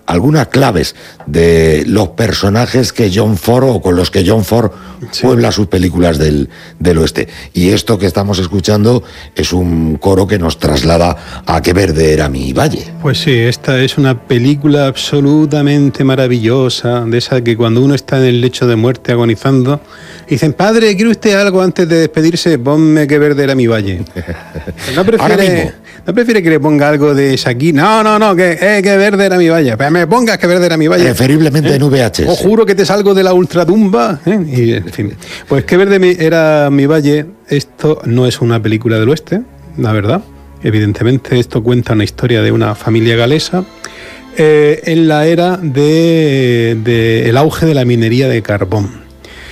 algunas claves de los personajes que John Ford o con los que John Ford puebla sus películas del oeste. Y esto que estamos escuchando es un coro que nos traslada a Qué verde era mi valle. Pues sí, esta es una película absolutamente maravillosa, de esa que cuando uno está en el lecho de muerte agonizando, dicen, padre, ¿quiere usted algo antes de despedirse? Ponme Qué verde era mi valle. ¿No prefiere que le ponga algo de Shakira? No, que verde era mi valle. Pero me pongas Qué verde era mi valle. Preferiblemente en VHS. Os juro que te salgo de la ultratumba. Y, en fin, pues Qué verde era mi valle. Esto no es una película del oeste, la verdad. Evidentemente esto cuenta una historia de una familia galesa en la era del auge de la minería de carbón.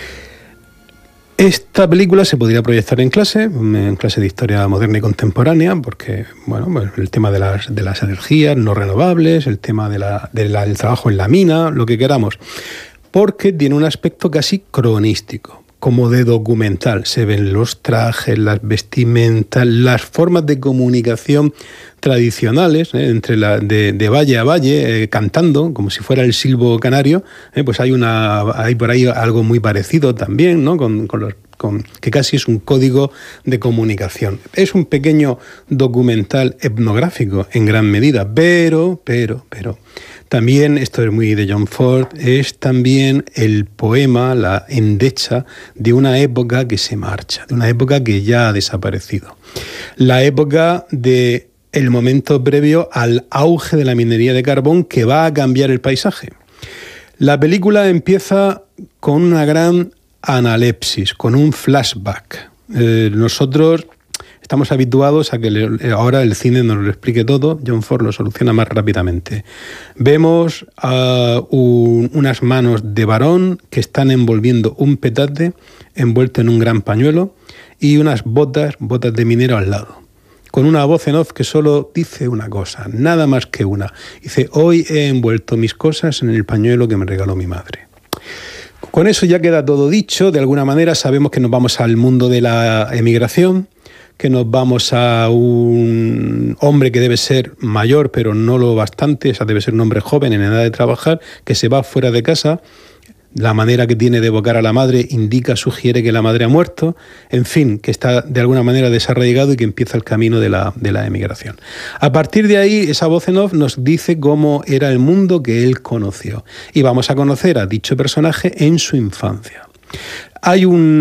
Esta película se podría proyectar en clase de historia moderna y contemporánea, porque bueno, el tema de las energías no renovables, el tema del trabajo en la mina, lo que queramos, porque tiene un aspecto casi cronístico, como de documental. Se ven los trajes, las vestimentas, las formas de comunicación tradicionales, de valle a valle, cantando, como si fuera el silbo canario, pues hay por ahí algo muy parecido también, ¿no? Que casi es un código de comunicación. Es un pequeño documental etnográfico en gran medida, pero también, esto es muy de John Ford, es también el poema, la endecha de una época que se marcha, de una época que ya ha desaparecido. La época de el momento previo al auge de la minería de carbón que va a cambiar el paisaje. La película empieza con una gran analepsis, con un flashback. Nosotros estamos habituados a que ahora el cine nos lo explique todo. John Ford lo soluciona más rápidamente. Vemos unas manos de varón que están envolviendo un petate envuelto en un gran pañuelo y unas botas de minero al lado, con una voz en off que solo dice una cosa, nada más que una. Dice, hoy he envuelto mis cosas en el pañuelo que me regaló mi madre. Con eso ya queda todo dicho. De alguna manera sabemos que nos vamos al mundo de la emigración, que nos vamos a un hombre que debe ser mayor, pero no lo bastante, o sea, debe ser un hombre joven en edad de trabajar, que se va fuera de casa. La manera que tiene de evocar a la madre sugiere que la madre ha muerto, en fin, que está de alguna manera desarraigado y que empieza el camino de la emigración. A partir de ahí, esa voz en off nos dice cómo era el mundo que él conoció. Y vamos a conocer a dicho personaje en su infancia. Hay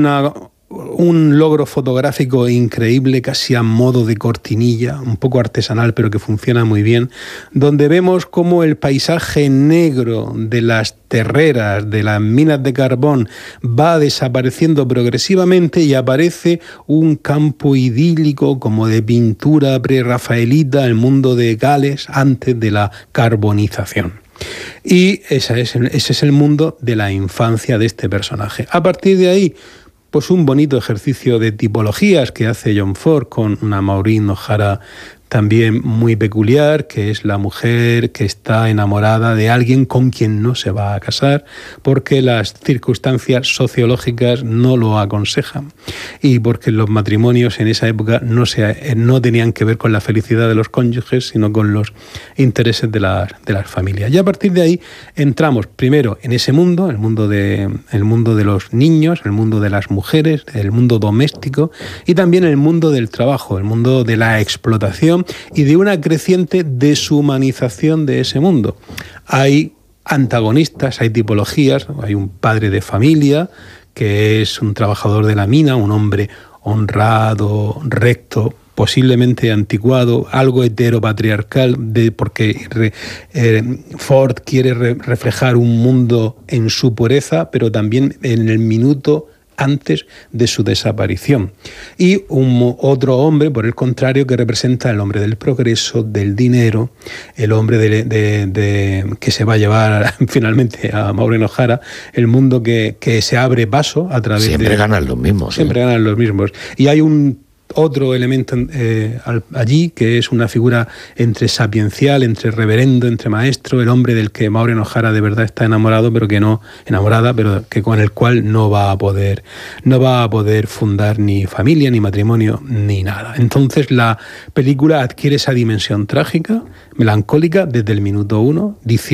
un logro fotográfico increíble, casi a modo de cortinilla, un poco artesanal, pero que funciona muy bien, donde vemos cómo el paisaje negro de las terreras, de las minas de carbón, va desapareciendo progresivamente y aparece un campo idílico como de pintura prerrafaelita, el mundo de Gales antes de la carbonización. Y ese es el mundo de la infancia de este personaje. A partir de ahí, pues un bonito ejercicio de tipologías que hace John Ford con una Maureen O'Hara también muy peculiar, que es la mujer que está enamorada de alguien con quien no se va a casar porque las circunstancias sociológicas no lo aconsejan y porque los matrimonios en esa época no tenían que ver con la felicidad de los cónyuges, sino con los intereses de las familias. Y a partir de ahí entramos primero en ese mundo, el mundo de los niños, el mundo de las mujeres, el mundo doméstico y también el mundo del trabajo, el mundo de la explotación y de una creciente deshumanización de ese mundo. Hay antagonistas, hay tipologías, hay un padre de familia que es un trabajador de la mina, un hombre honrado, recto, posiblemente anticuado, algo heteropatriarcal, porque Ford quiere reflejar un mundo en su pureza, pero también en el minuto antes de su desaparición. Y otro hombre, por el contrario, que representa el hombre del progreso, del dinero, el hombre que se va a llevar finalmente a Maureen O'Hara, el mundo que se abre paso a través Siempre ganan los mismos. Siempre ganan los mismos. Y hay otro elemento allí, que es una figura entre sapiencial, entre reverendo, entre maestro, el hombre del que Maureen O'Hara de verdad está enamorado, pero que con el cual no va a poder fundar ni familia, ni matrimonio, ni nada. Entonces la película adquiere esa dimensión trágica, melancólica, desde el minuto 1,